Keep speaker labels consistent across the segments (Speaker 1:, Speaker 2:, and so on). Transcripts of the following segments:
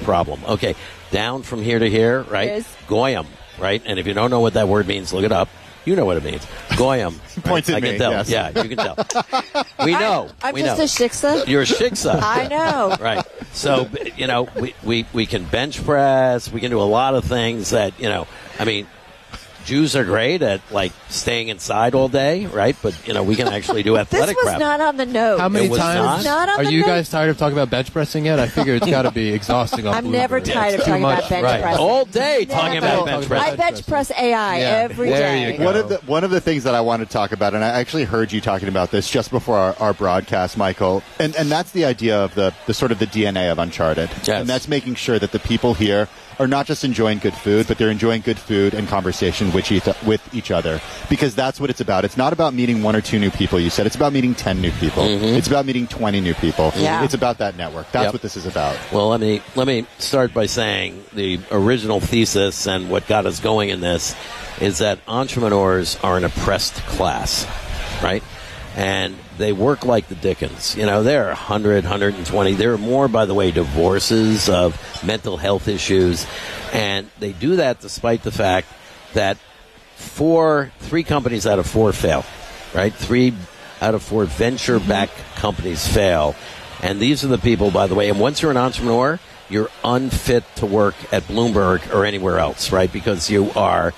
Speaker 1: problem. Okay, down from here to here, right?
Speaker 2: Is.
Speaker 1: Goyim, right? And if you don't know what that word means, look it up. You know what it means. Goyim.
Speaker 3: Points at
Speaker 1: I
Speaker 3: me,
Speaker 1: can tell.
Speaker 3: yes.
Speaker 1: Yeah, you can tell. We know.
Speaker 2: I'm
Speaker 1: we
Speaker 2: just
Speaker 1: know.
Speaker 2: a shiksa.
Speaker 1: You're a shiksa.
Speaker 2: I know.
Speaker 1: Right. So, we can bench press. We can do a lot of things that, Jews are great at, staying inside all day, right? But, we can actually do athletic
Speaker 2: This was
Speaker 1: prep.
Speaker 2: not on the note.
Speaker 4: How many
Speaker 1: It was
Speaker 4: times
Speaker 2: not on
Speaker 4: are
Speaker 2: the
Speaker 4: you
Speaker 2: note.
Speaker 4: guys tired of talking about bench pressing yet? I figure it's got to be exhausting. On
Speaker 2: I'm never
Speaker 4: Bloomberg.
Speaker 2: tired of
Speaker 4: It's too
Speaker 2: talking
Speaker 4: much.
Speaker 2: about bench
Speaker 1: Right.
Speaker 2: press.
Speaker 1: All day talking about bench press.
Speaker 2: I bench press AI every
Speaker 4: There
Speaker 2: day.
Speaker 4: you go.
Speaker 3: One of the things that I want to talk about, and I actually heard you talking about this just before our broadcast, Michael, and that's the idea of the sort of the DNA of Uncharted.
Speaker 1: Yes.
Speaker 3: And that's making sure that the people here are not just enjoying good food, but they're enjoying good food and conversation with each other. Because that's what it's about. It's not about meeting 1 or 2 new people, you said. It's about meeting 10 new people.
Speaker 1: Mm-hmm.
Speaker 3: It's about meeting 20 new people.
Speaker 2: Yeah.
Speaker 3: It's about that network. That's
Speaker 1: Yep.
Speaker 3: what this is about.
Speaker 1: Well, let me start by saying the original thesis and what got us going in this is that entrepreneurs are an oppressed class, right? And they work like the Dickens. There are 100, 120. There are more, by the way, divorces of mental health issues. And they do that despite the fact that 3 companies out of 4 fail, right? 3 out of 4 venture-backed companies fail. And these are the people, by the way, and once you're an entrepreneur, you're unfit to work at Bloomberg or anywhere else, right? Because you're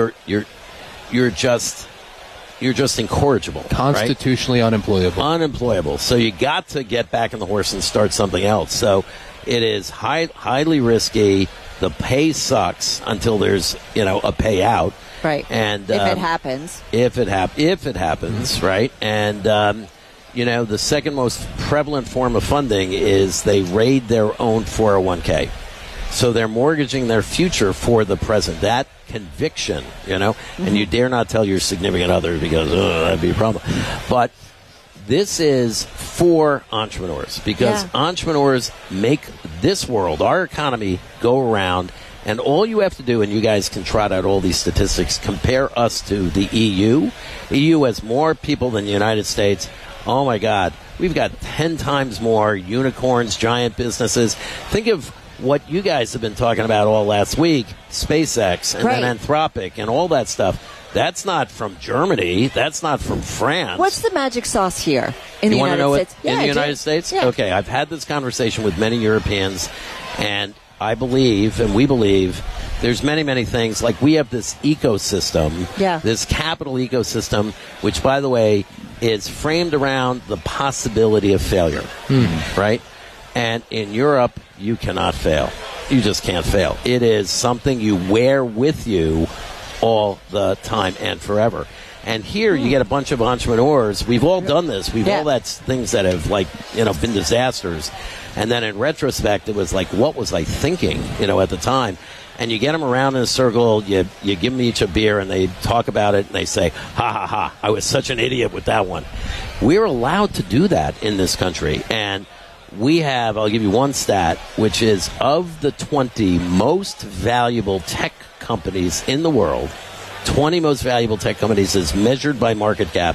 Speaker 1: just incorrigible.
Speaker 4: Constitutionally unemployable.
Speaker 1: Unemployable. So you got to get back on the horse and start something else. So it is highly risky. The pay sucks until there's, a payout.
Speaker 2: Right.
Speaker 1: And
Speaker 2: if it happens.
Speaker 1: If it happens, right? And, the second most prevalent form of funding is they raid their own 401k. So they're mortgaging their future for the present. That conviction, and you dare not tell your significant other because that'd be a problem. But this is for entrepreneurs because entrepreneurs make this world, our economy, go around. And all you have to do, and you guys can trot out all these statistics, compare us to the EU. The EU has more people than the United States. Oh, my God. We've got 10 times more unicorns, giant businesses. Think of what you guys have been talking about all last week, SpaceX and then Anthropic and all that stuff. That's not from Germany. That's not from France.
Speaker 2: What's the magic sauce here in the United States?
Speaker 1: In the United States?
Speaker 2: Yeah.
Speaker 1: Okay, I've had this conversation with many Europeans, and I believe, and we believe, there's many, many things. Like we have this ecosystem, this capital ecosystem, which, by the way, is framed around the possibility of failure, right? And in Europe, you cannot fail. You just can't fail. It is something you wear with you all the time and forever. And here you get a bunch of entrepreneurs. We've all done this. We've all had things that have been disasters. And then in retrospect, it was like, what was I thinking, at the time? And you get them around in a circle, you give them each a beer, and they talk about it, and they say, ha, ha, ha, I was such an idiot with that one. We're allowed to do that in this country. And we have, I'll give you one stat, which is of the 20 most valuable tech companies in the world, 20 most valuable tech companies as measured by market cap,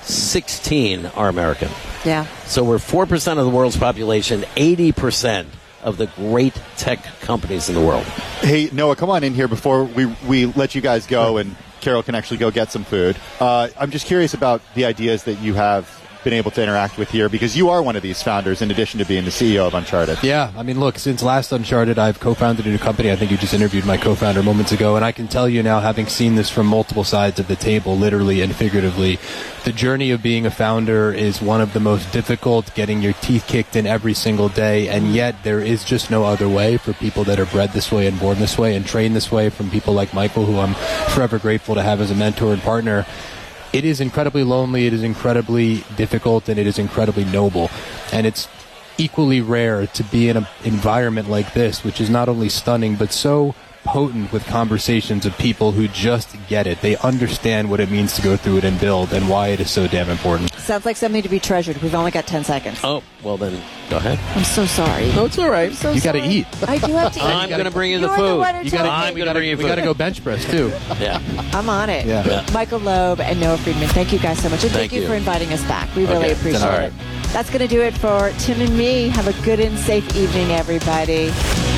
Speaker 1: 16 are American.
Speaker 2: Yeah.
Speaker 1: So we're 4% of the world's population, 80% of the great tech companies in the world.
Speaker 3: Hey, Noah, come on in here before we let you guys go and Carol can actually go get some food. I'm just curious about the ideas that you have been able to interact with here, because you are one of these founders in addition to being the CEO of Uncharted.
Speaker 4: Yeah, I mean, look, since last Uncharted, I've co-founded a new company. I think you just interviewed my co-founder moments ago, and I can tell you now, having seen this from multiple sides of the table, literally and figuratively, the journey of being a founder is one of the most difficult, getting your teeth kicked in every single day, and yet there is just no other way for people that are bred this way and born this way and trained this way, from people like Michael, who I'm forever grateful to have as a mentor and partner. It is incredibly lonely, it is incredibly difficult, and it is incredibly noble. And it's equally rare to be in an environment like this, which is not only stunning, but so potent with conversations of people who just get it. They understand what it means to go through it and build, and why it is so damn important.
Speaker 2: Sounds like something to be treasured. We've only got 10 seconds.
Speaker 1: Oh, well then, go ahead.
Speaker 2: I'm so sorry.
Speaker 1: No, it's all right.
Speaker 4: You got to eat.
Speaker 2: I do have to eat.
Speaker 1: I'm going to bring you the
Speaker 2: You're
Speaker 1: food.
Speaker 2: the one who told me.
Speaker 1: I'm going to bring you food.
Speaker 4: We got to go bench press, too.
Speaker 1: Yeah.
Speaker 2: I'm on it.
Speaker 4: Yeah.
Speaker 2: Michael Loeb and Noah Friedman, thank you guys so much. And thank you for inviting us back. We really appreciate
Speaker 1: All
Speaker 2: it.
Speaker 1: right.
Speaker 2: That's going to do it for Tim and me. Have a good and safe evening, everybody.